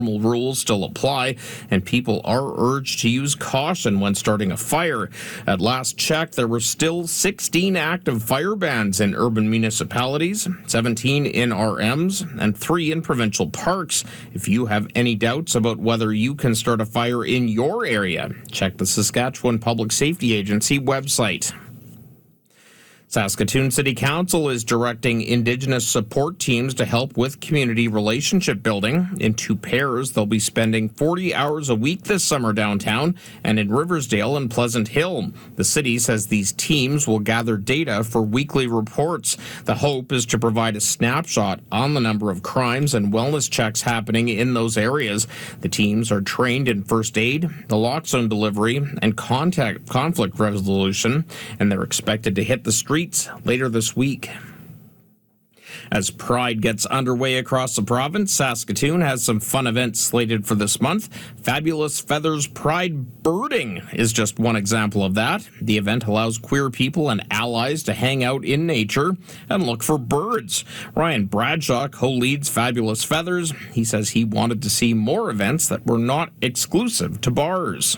Rules still apply, and people are urged to use caution when starting a fire. At last check, there were still 16 active fire bans in urban municipalities, 17 in RMs, and 3 in provincial parks. If you have any doubts about whether you can start a fire in your area, check the Saskatchewan Public Safety Agency website. Saskatoon City Council is directing Indigenous support teams to help with community relationship building. In 2 pairs, they'll be spending 40 hours a week this summer downtown and in Riversdale and Pleasant Hill. The city says these teams will gather data for weekly reports. The hope is to provide a snapshot on the number of crimes and wellness checks happening in those areas. The teams are trained in first aid, naloxone delivery, and conflict resolution, and they're expected to hit the streets later this week. As Pride gets underway across the province, Saskatoon has some fun events slated for this month. Fabulous Feathers Pride Birding is just one example of that. The event allows queer people and allies to hang out in nature and look for birds. Ryan Bradshaw co-leads Fabulous Feathers. He says he wanted to see more events that were not exclusive to bars.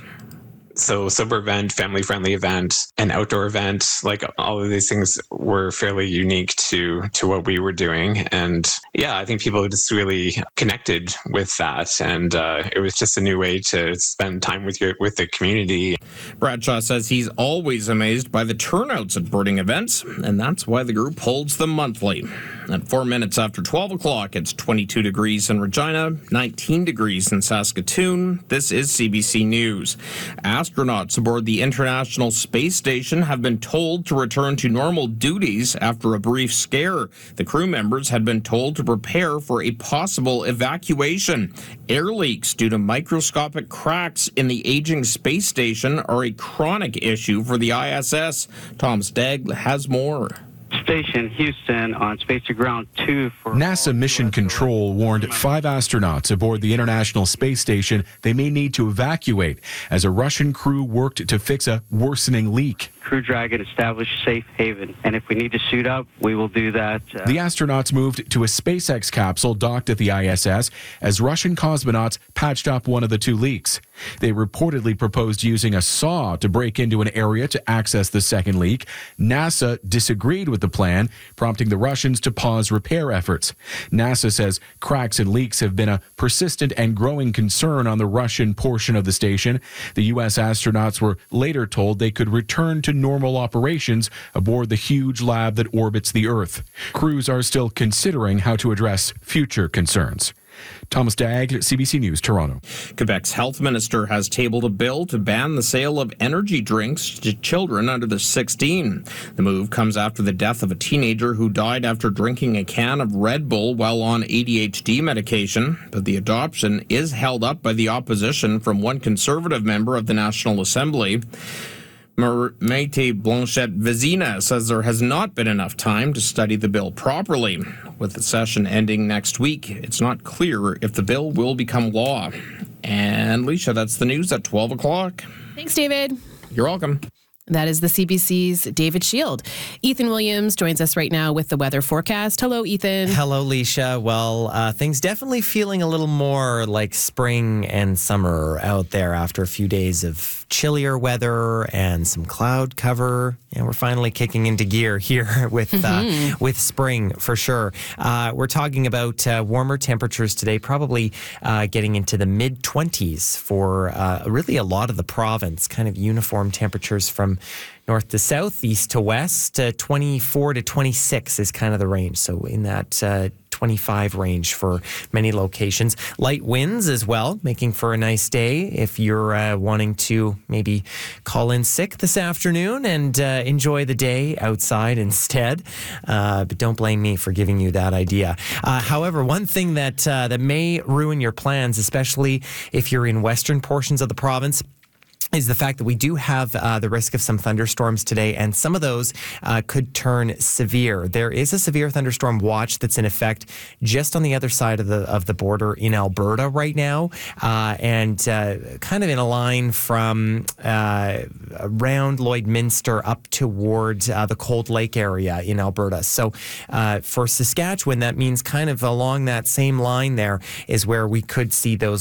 So sober event, family-friendly event, an outdoor event, like all of these things were fairly unique to what we were doing. And yeah, I think people just really connected with that. And it was just a new way to spend time with the community. Bradshaw says he's always amazed by the turnouts at birding events, and that's why the group holds them monthly. At 4 minutes after 12 o'clock, it's 22 degrees in Regina, 19 degrees in Saskatoon. This is CBC News. Astronauts aboard the International Space Station have been told to return to normal duties after a brief scare. The crew members had been told to prepare for a possible evacuation. Air leaks due to microscopic cracks in the aging space station are a chronic issue for the ISS. Tom Stagg has more. Station Houston on Space to Ground 2 for NASA Mission Control warned 5 astronauts aboard the International Space Station they may need to evacuate as a Russian crew worked to fix a worsening leak. Crew Dragon established safe haven, and if we need to suit up, we will do that. The astronauts moved to a SpaceX capsule docked at the ISS as Russian cosmonauts patched up one of the 2 leaks. They reportedly proposed using a saw to break into an area to access the second leak. NASA disagreed with the plan, prompting the Russians to pause repair efforts. NASA says cracks and leaks have been a persistent and growing concern on the Russian portion of the station. The U.S. astronauts were later told they could return to normal operations aboard the huge lab that orbits the Earth. Crews are still considering how to address future concerns. Thomas Dagg, CBC News, Toronto. Quebec's health minister has tabled a bill to ban the sale of energy drinks to children under the 16. The move comes after the death of a teenager who died after drinking a can of Red Bull while on ADHD medication. But the adoption is held up by the opposition from one Conservative member of the National Assembly. Maite Blanchette Vizina says there has not been enough time to study the bill properly. With the session ending next week, it's not clear if the bill will become law. And Leisha, that's the news at 12 o'clock. Thanks, David. You're welcome. That is the CBC's David Shield. Ethan Williams joins us right now with the weather forecast. Hello, Ethan. Hello, Leisha. Well, things definitely feeling a little more like spring and summer out there after a few days of chillier weather and some cloud cover. And we're finally kicking into gear here with spring for sure. We're talking about warmer temperatures today, probably getting into the mid-20s for really a lot of the province, kind of uniform temperatures from north to south, east to west. 24 to 26 is kind of the range. So in that 25 range for many locations. Light winds as well, making for a nice day if you're wanting to maybe call in sick this afternoon and enjoy the day outside instead. But don't blame me for giving you that idea. However, one thing that may ruin your plans, especially if you're in western portions of the province, is the fact that we do have the risk of some thunderstorms today, and some of those could turn severe. There is a severe thunderstorm watch that's in effect just on the other side of the border in Alberta right now, and kind of in a line from around Lloydminster up towards the Cold Lake area in Alberta. So for Saskatchewan, that means kind of along that same line there is where we could see those